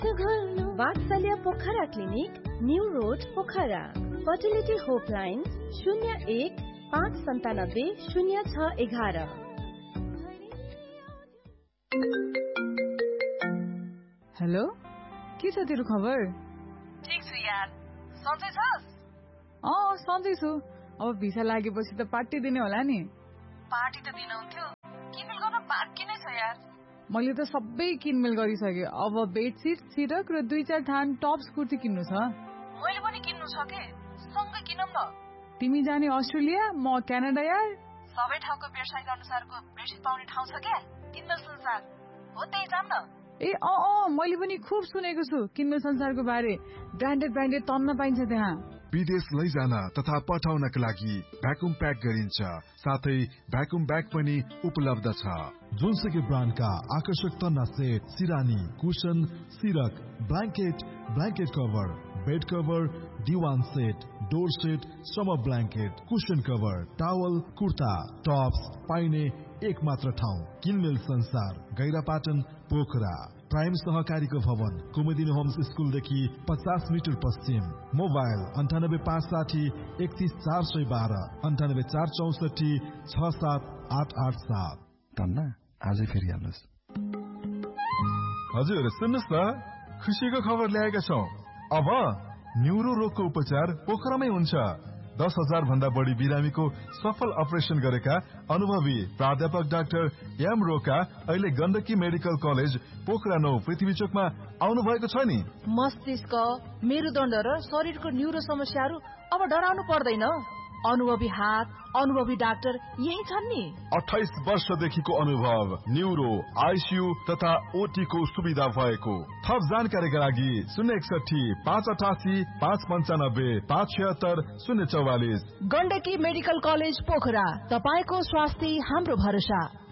वात्सल्य Pokhara clinic, new road Pokhara. Fertility होपलाइन 01-597-0611। Hello, के छ तेरो खबर? ठीक छु यार, सन्चै छस्? सन्चै छु। अब भिसा लागेपछि त पार्टी दिने होला नि। पार्टी त दिनुहुन्थ्यो, किनमेल गर्न बाँकी नै छ यार। मैले त सबै किनमेल गरिसके। अब बेडसिट, सिरक र 2-4 थान टप्स कुर्ती किन्नु छ। मैले पनि किन्नु छ के, सँगै किनौँ न। तिमी जाने अस्ट्रेलिया, म क्यानाडा यार। सबै ठाउँको वेबसाइट अनुसारको बेडसिट पाउने ठाउँ छ क्या, किनमेल संसार हो, त्यही जाम न। मैले पनि खुब सुनेको छु किनमेल संसारको बारे। ब्रान्डेड तन्न पाइन्छ त्यहाँ। विदेश लैजान तथा पठाउनका लागि भ्याकुम प्याक गरिन्छ, साथै भ्याकुम ब्याग पनि उपलब्ध छ। जुनसुकै ब्रान्डका आकर्षक तन्ना set, सिरानी, cushion, सिरक, blanket cover, bed cover, दिवान set, door set, summer blanket, cushion cover, towel, kurta, Tops पाइने एक मात्र ठाउँ किनमेल संसार, गैरापाटन, पोखरा। प्राइम सहकारीको भवन, कुमुदिनी होम्स स्कुलदेखि 50 मिटर पश्चिम। मोबाइल 9856031412, 9846467887। तन्ना आजै फेरि हाल्नुहोस्। हजुर सुन्नुहोस् न, खुसीको खबर ल्याएका छौँ। अब न्युरो रोगको उपचार पोखरामै हुन्छ। 10,000 भन्दा बढी बिरामीको सफल अपरेसन गरेका अनुभवी प्राध्यापक डाक्टर एम रोका अहिले गण्डकी मेडिकल कलेज पोखरा 9 पृथ्वी चोकमा आउनु भएको छ नि। मस्तिष्क, मेरुदण्ड र शरीरको न्युरो समस्याहरू अब डराउनु पर्दैन। अनुभवी हात, अनुभवी डाक्टर यही छन् नि। 28 वर्षदेखिको अनुभव, न्युरो, आइसियु तथा ओटी को सुविधा भएको। थप जानकारीका लागि 061-588-595-576-044। गण्डकी मेडिकल कलेज पोखरा, तपाईको स्वास्थ्य हाम्रो भरोसा।